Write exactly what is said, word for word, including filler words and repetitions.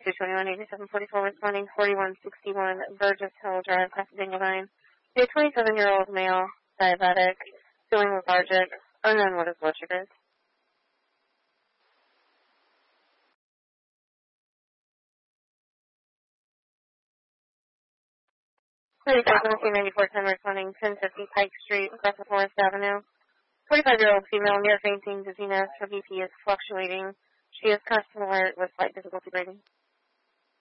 two twenty-one, eighty-seven forty-four, responding forty-one sixty-one, Burgess Hill Drive, Pasadena Vine. A twenty-seven-year-old male, diabetic, feeling lethargic, unknown what his blood sugar is. thirty-four seventeen ninety-four, ten, responding ten fifty Pike Street, West Forest Avenue. forty-five-year-old female near fainting dizziness. Her B P is fluctuating. She is constant alert with slight difficulty breathing.